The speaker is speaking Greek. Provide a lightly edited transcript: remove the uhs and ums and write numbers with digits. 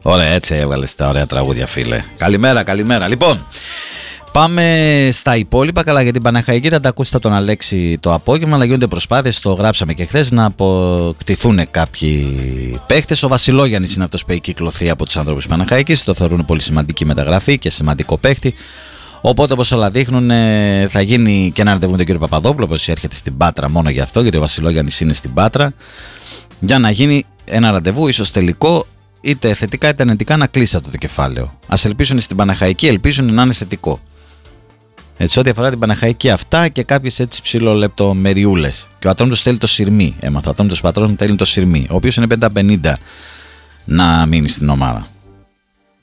Ωραία, έτσι έβγαλες τα ωραία τραγούδια, φίλε. Καλημέρα, καλημέρα. Λοιπόν, πάμε στα υπόλοιπα. Καλά, για την Παναχαϊκή θα τα ακούσετε τον Αλέξη το απόγευμα, αλλά γίνονται προσπάθειες, το γράψαμε και χθες, να αποκτηθούν κάποιοι παίχτες. Ο Βασιλόγιαννης είναι αυτός που έχει κυκλωθεί από τους ανθρώπους της Παναχαϊκής, το θεωρούν πολύ σημαντική μεταγραφή και σημαντικό παίχτη. Οπότε, όπως όλα δείχνουν, θα γίνει και ένα ραντεβού με τον κύριο Παπαδόπουλο, όπως έρχεται στην Πάτρα μόνο γι' αυτό, γιατί ο Βασιλόγιαννης είναι στην Πάτρα, για να γίνει ένα ραντεβού, ίσως τελικό, είτε θετικά είτε αρνητικά, να κλείσει αυτό το κεφάλαιο. Ας ελπίσουν στην Παναχαϊκή, ελπίζουν να είναι θετικό. Έτσι, ό,τι αφορά την Παναχαϊκή, αυτά και κάποιες έτσι ψηλολεπτομεριούλες. Και ο Ατρόμητος θέλει το Συρμή. Έμαθα. Ο Ατρόμητος πατρός θέλει το Συρμή, ο οποίος είναι 50-50 να μείνει στην ομάδα.